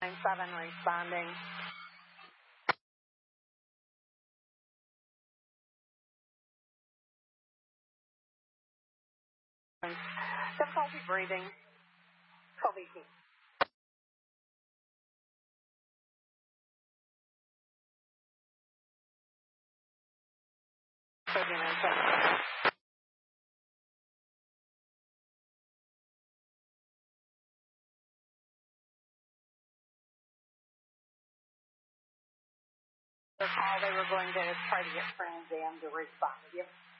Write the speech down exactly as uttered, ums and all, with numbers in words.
nine seven responding. Difficulty breathing. twelve eighteen. The call they were going to try to get Trans Am to respond. Yep.